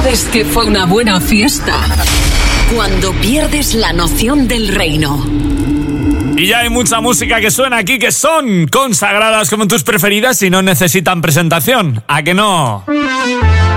sabes que fue una buena fiesta? Cuando pierdes la noción del reino. Y ya hay mucha música que suena aquí que son consagradas como tus preferidas y no necesitan presentación. ¿A que no?